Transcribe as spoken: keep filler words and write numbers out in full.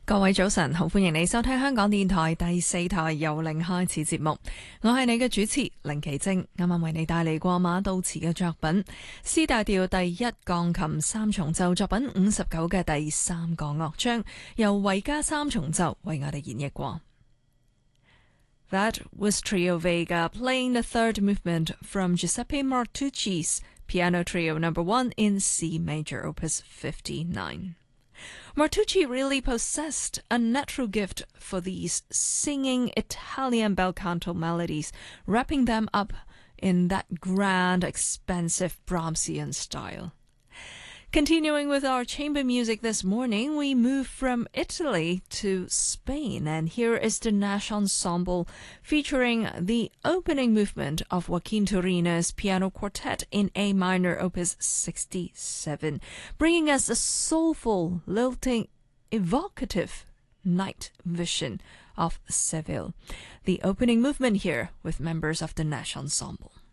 各位早晨，好歡迎你收聽香港電台第四台由零開始節目，我係你嘅主持凌奇晶，啱啱為你帶嚟過馬道慈嘅作品 C 大調第一鋼琴三重奏作品五十九嘅第三個樂章，由維加三重奏為我哋演繹過。That was Trio Vega playing the third movement from Giuseppe Martucci's Piano Trio Number One in C Major Opus fifty-nine.Martucci really possessed a natural gift for these singing Italian bel canto melodies, wrapping them up in that grand, expansive Brahmsian style. Continuing with our chamber music this morning, we move from Italy to Spain, and here is the Nash Ensemble featuring the opening movement of Joaquin Turina's Piano Quartet in A minor, opus sixty-seven, bringing us a soulful, lilting, evocative night vision of Seville. The opening movement here with members of the Nash Ensemble.